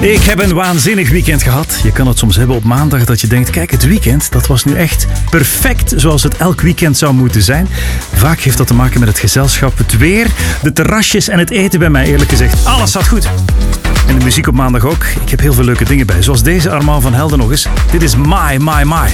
Ik heb een waanzinnig weekend gehad. Je kan het soms hebben op maandag dat je denkt, kijk, het weekend, dat was nu echt perfect zoals het elk weekend zou moeten zijn. Vaak heeft dat te maken met het gezelschap, het weer, de terrasjes en het eten bij mij, eerlijk gezegd. Alles zat goed. En de muziek op maandag ook. Ik heb heel veel leuke dingen bij, zoals deze Armand van Helden nog eens. Dit is My, My, My.